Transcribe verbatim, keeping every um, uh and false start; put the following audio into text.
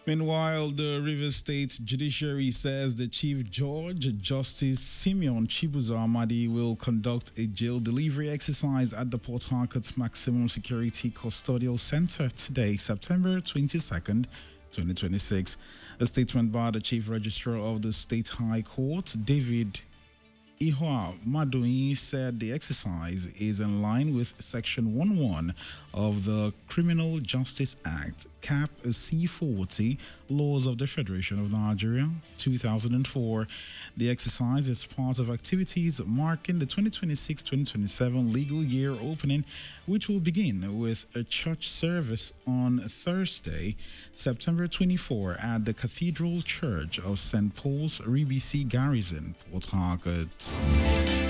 Meanwhile, the Rivers State Judiciary says the Chief Judge, Justice Simeon Chibuzo Amadi, will conduct a jail delivery exercise at the Port Harcourt Maximum Security Custodial Center today, September twenty-second, twenty twenty-six. A statement by the Chief Registrar of the State High Court, David Ihua Madoin, said the exercise is in line with Section eleven of the Criminal Justice Act, Cap C forty, Laws of the Federation of Nigeria, two thousand four. The exercise is part of activities marking the twenty twenty-six twenty twenty-seven legal year opening, which will begin with a church service on Thursday, September twenty-fourth, at the Cathedral Church of Saint Paul's, Ribisi Garrison, Port Harcourt.